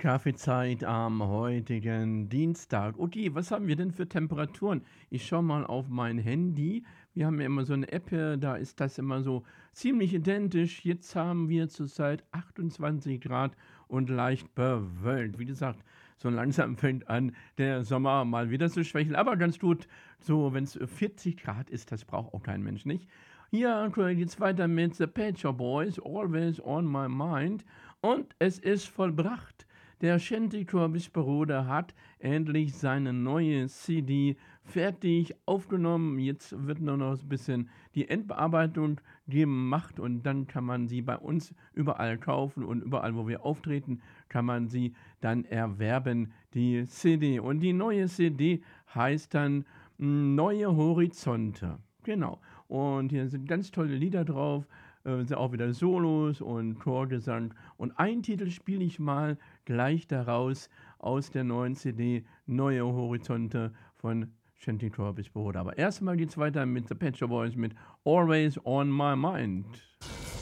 Kaffeezeit am heutigen Dienstag. Okay, was haben wir denn für Temperaturen? Ich schaue mal auf mein Handy. Wir haben ja immer so eine App, da ist das immer so ziemlich identisch. Jetzt haben wir zurzeit 28 Grad und leicht bewölkt. Wie gesagt, so langsam fängt an, der Sommer mal wieder zu schwächeln, aber ganz gut, so wenn es 40 Grad ist, das braucht auch kein Mensch, nicht? Hier aktuell geht's weiter mit The Pet Shop Boys, Always on My Mind. Und es ist vollbracht. Der Shanty-Tor-Bruder hat endlich seine neue CD fertig aufgenommen. Jetzt wird nur noch ein bisschen die Endbearbeitung gemacht und dann kann man sie bei uns überall kaufen und überall, wo wir auftreten, kann man sie dann erwerben, die CD. Und die neue CD heißt dann Neue Horizonte. Genau. Und hier sind ganz tolle Lieder drauf, sind auch wieder Solos und Chorgesang. Und einen Titel spiele ich mal gleich daraus aus der neuen CD Neue Horizonte von Shanty Torbis Bruder. Aber erstmal geht's weiter mit The Pet Shop Boys mit Always on My Mind.